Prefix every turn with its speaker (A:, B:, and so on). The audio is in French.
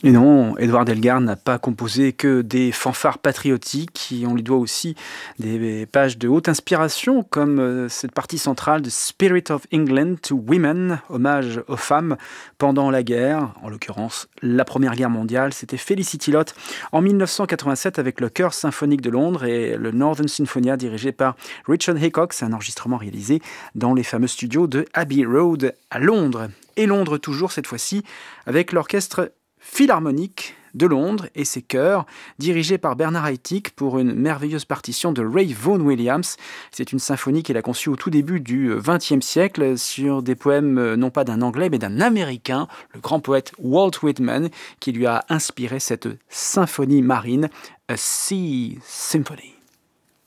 A: Et non, Édouard Elgar n'a pas composé que des fanfares patriotiques, et on lui doit aussi des pages de haute inspiration, comme cette partie centrale de Spirit of England to Women, hommage aux femmes pendant la guerre, en l'occurrence la Première Guerre mondiale. C'était Felicity Lott en 1987 avec le Chœur symphonique de Londres et le Northern Symphonia dirigé par Richard Haycock. C'est un enregistrement réalisé dans les fameux studios de Abbey Road à Londres. Et Londres toujours cette fois-ci avec l'orchestre Philharmonique de Londres et ses chœurs, dirigés par Bernard Haitink pour une merveilleuse partition de Ray Vaughan Williams. C'est une symphonie qu'il a conçue au tout début du XXe siècle sur des poèmes non pas d'un Anglais mais d'un Américain, le grand poète Walt Whitman, qui lui a inspiré cette symphonie marine, A Sea Symphony.